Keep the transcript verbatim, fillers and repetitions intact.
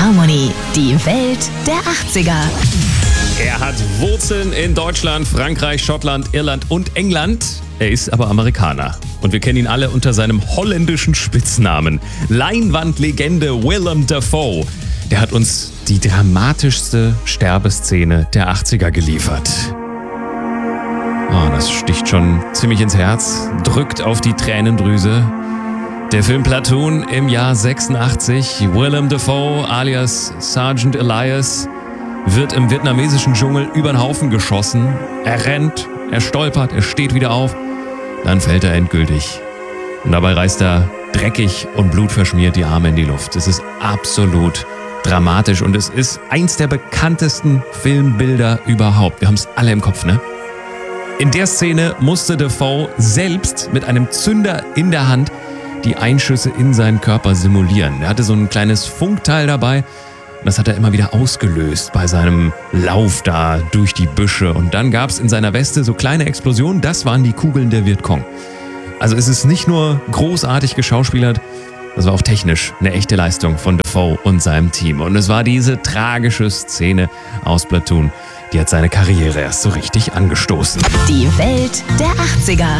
Harmony, die Welt der achtziger. Er hat Wurzeln in Deutschland, Frankreich, Schottland, Irland und England. Er ist aber Amerikaner. Und wir kennen ihn alle unter seinem holländischen Spitznamen. Leinwandlegende Willem Dafoe. Der hat uns die dramatischste Sterbeszene der achtziger geliefert. Oh, das sticht schon ziemlich ins Herz, drückt auf die Tränendrüse. Der Film Platoon im Jahr sechsundachtzig. Willem Dafoe alias Sergeant Elias wird im vietnamesischen Dschungel über den Haufen geschossen. Er rennt, er stolpert, er steht wieder auf. Dann fällt er endgültig. Und dabei reißt er dreckig und blutverschmiert die Arme in die Luft. Es ist absolut dramatisch und es ist eins der bekanntesten Filmbilder überhaupt. Wir haben es alle im Kopf, ne? In der Szene musste Dafoe selbst mit einem Zünder in der Hand die Einschüsse in seinen Körper simulieren. Er hatte so ein kleines Funkteil dabei und das hat er immer wieder ausgelöst bei seinem Lauf da durch die Büsche. Und dann gab es in seiner Weste so kleine Explosionen, das waren die Kugeln der Vietcong. Also es ist nicht nur großartig geschauspielert, das war auch technisch eine echte Leistung von Dafoe und seinem Team. Und es war diese tragische Szene aus Platoon, die hat seine Karriere erst so richtig angestoßen. Die Welt der achtziger.